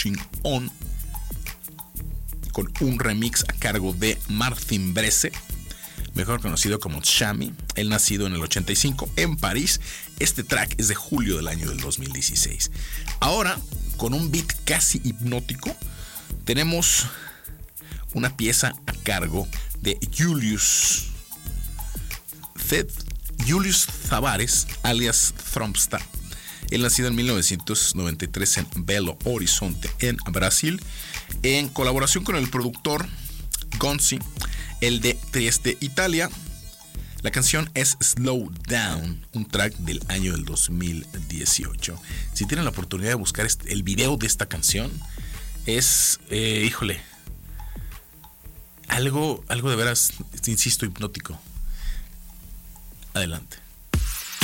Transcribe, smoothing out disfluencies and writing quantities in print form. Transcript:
Pushing On, con un remix a cargo de Martin Bresse, mejor conocido como Shami. Él nacido en el 85 en París. Este track es de julio del año del 2016. Ahora, con un beat casi hipnótico, tenemos una pieza a cargo de Julius Tavares, alias Thrompsta. Él nacido en 1993 en Belo Horizonte, en Brasil, en colaboración con el productor Gonzi, el de Trieste, Italia. La canción es Slow Down, un track del año del 2018. Si tienen la oportunidad de buscar el video de esta canción, es, algo de veras, insisto, hipnótico. Adelante.